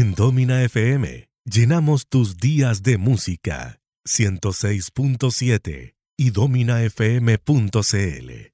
En Domina FM llenamos tus días de música. 106.7 y dominafm.cl.